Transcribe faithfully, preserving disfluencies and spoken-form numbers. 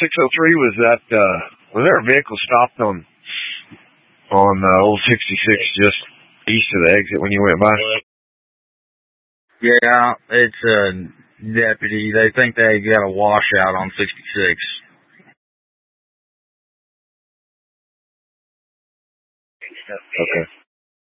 six oh three, was that, uh, was there a vehicle stopped on, on, uh, old sixty-six just east of the exit when you went by? Yeah, it's a deputy. They think they got a washout on sixty-six. Okay.